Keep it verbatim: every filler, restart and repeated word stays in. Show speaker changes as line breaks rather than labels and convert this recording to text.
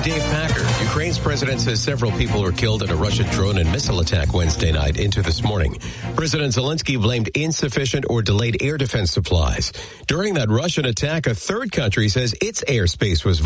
Dave Packer. Ukraine's president says several people were killed in a Russian drone and missile attack Wednesday night into this morning. President Zelensky blamed insufficient or delayed air defense supplies. During that Russian attack, a third country says its airspace was